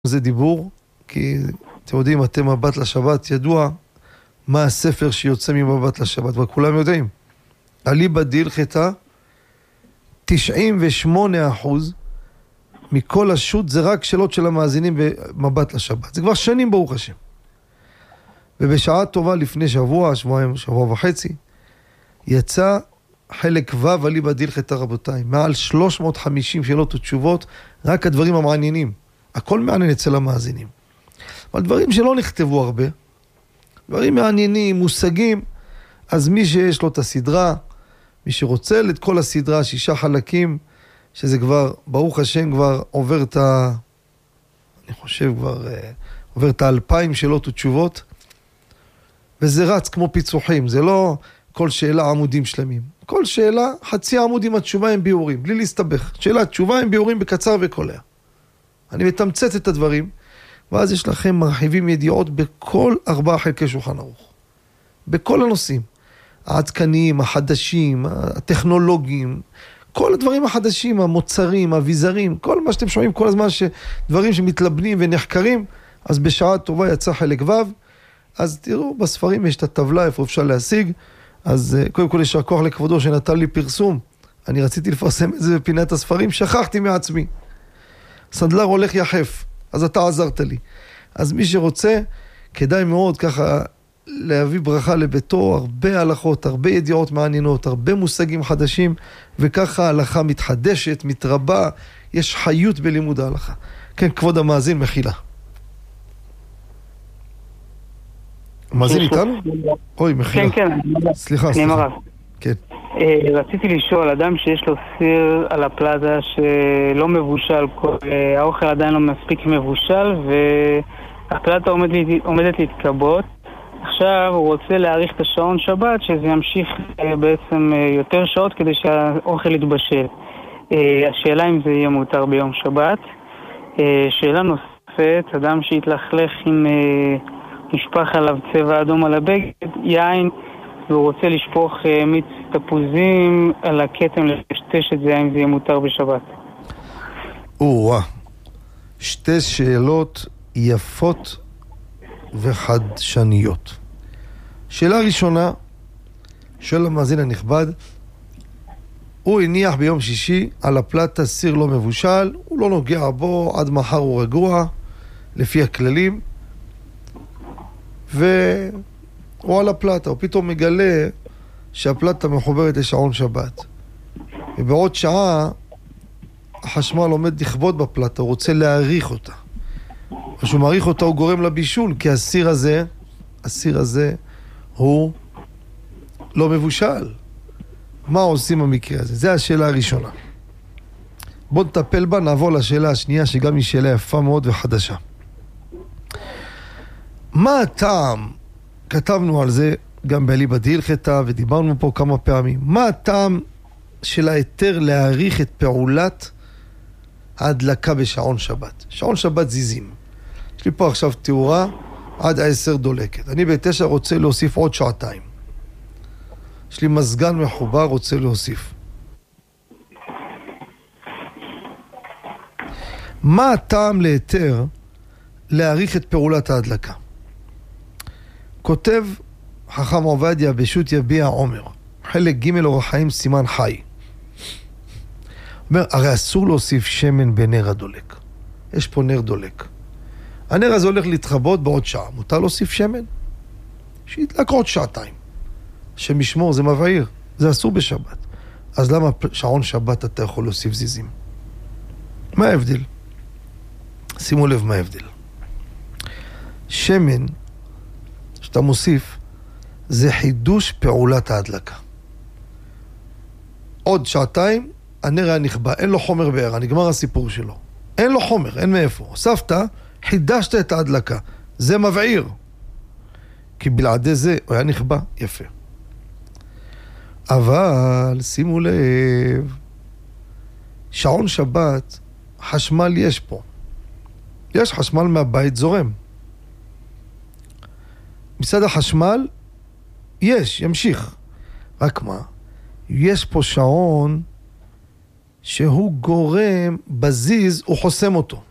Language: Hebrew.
זה דיבור, כי אתם יודעים, אתם מבט לשבת, ידוע מה הספר שיוצא ממבט לשבת, וכולם יודעים. אליבא דהלכתא, 98% מכל השו"ת זה רק שאלות של המאזינים במבט לשבת. זה כבר שנים ברוך השם. ובשעה טובה לפני שבוע, שבוע וחצי, יצא חלק ו' אליבא דהלכתא רבותיי. מעל 350 שאלות ותשובות, רק הדברים המעניינים. הכל מעניין אצל המאזינים. אבל דברים שלא נכתבו הרבה, דברים מעניינים, מושגים, אז מי שיש לו את הסדרה, מי שרוצה את כל הסדרה, 6 חלקים, שזה כבר, ברוך השם, כבר עובר את אני חושב כבר, עובר את 2,000 שאלות ותשובות, וזה רץ כמו פיצוחים, זה לא כל שאלה עמודים שלמים. כל שאלה, חצי עמוד עם התשובה הם ביורים, בלי להסתבך. שאלה, תשובה הם ביורים בקצר וקולע. אני מתמצת את הדברים, ואז יש לכם מרחיבים ידיעות בכל 4 חלקי שולחן ערוך. בכל הנושאים. העדכניים, החדשים, הטכנולוגיים, כל הדברים החדשים, המוצרים, האביזרים, כל מה שאתם שומעים כל הזמן, דברים שמתלבנים ונחקרים, אז בשעה טובה יצא חלק ו', אז תראו, בספרים יש את הטבלה, איפה אפשר להשיג, אז קודם כל ישר כוח לכבודו שנתן לי פרסום, אני רציתי לפרסם את זה בפינת הספרים, שכחתי מעצמי. סנדלר הולך יחף, אז אתה עזרת לי. אז מי שרוצה, כדאי מאוד ככה להביא ברכה לביתו, הרבה הלכות, הרבה ידיעות מעניינות, הרבה מושגים חדשים, וככה ההלכה מתחדשת, מתרבה, יש חיות בלימוד ההלכה. כן, כבוד המאזין, מחילה. המאזין איתנו? אוי, מחילה. כן. סליחה. אני מרב. כן. רציתי לשאול, אדם שיש לו סיר על הפלטה שלא מבושל, האוכל עדיין לא מספיק מבושל, והפלטה עומדת להתקבות. עכשיו הוא רוצה להאריך את השעון שבת, שזה ימשיך בעצם יותר שעות כדי שהאוכל יתבשל. השאלה אם זה יהיה מותר ביום שבת. שאלה נוספת, אדם שהתלכלך עם נשפך עליו צבע אדום על הבגד, יין, והוא רוצה לשפוך מיץ תפוזים על הכתם לשטש את זה, האם זה יהיה מותר בשבת? שתי שאלות יפות וחדשניות. שאלה ראשונה, שואל המאזין הנכבד, הוא הניח ביום שישי על הפלטה סיר לא מבושל, הוא לא נוגע בו, עד מחר הוא רגוע, לפי הכללים, והוא על הפלטה, הוא פתאום מגלה שהפלטה מחוברת לשעון שבת. ובעוד שעה החשמל עומד לכבוד בפלטה, הוא רוצה להאריך אותה. כשהוא מעריך אותה הוא גורם לבישול, כי הסיר הזה הוא לא מבושל. מה עושים במקרה הזה? זו השאלה הראשונה. בואו נטפל בה, נעבור לשאלה השנייה, שגם היא שאלה יפה מאוד וחדשה. מה הטעם? כתבנו על זה גם באליבא דהלכתא ודיברנו פה כמה פעמים. מה הטעם של ההיתר להאריך את פעולת ההדלקה בשעון שבת? שעון שבת זיזים. יש לי פה עכשיו תאורה עד 10 דולקת. אני ב9 רוצה להוסיף עוד 2 שעות. יש לי מזגן מחובר, רוצה להוסיף. מה הטעם להיתר להאריך את פעולת ההדלקה? כותב חכם עובדיה בשו"ת יביע עומר, חלק ג' אורח חיים סימן חי. אומר, הרי אסור להוסיף שמן בנר הדולק. יש פה נר דולק. הנר הזה הולך להתחבות בעוד שעה. מותר להוסיף שמן? שידלק עוד 2 שעות. שמשמור זה מבעיר. זה אסור בשבת. אז למה שעון שבת אתה יכול להוסיף זיזים? מה ההבדל? שימו לב מה ההבדל. שמן שאתה מוסיף זה חידוש פעולת ההדלקה. עוד 2 שעות הנר היה נכבה, אין לו חומר בעירה, נגמר הסיפור שלו. אין לו חומר, אין מאיפה. הוספת, חידשת את ההדלקה. זה מבעיר. כי בלעדי זה הוא היה נכבה, יפה. אבל שימו לב, שעון שבת, חשמל יש פה. יש חשמל מהבית זורם. מצד החשמל, ימשיך. רק מה? יש פה שעון שהוא גורם בזיז, הוא חוסם אותו.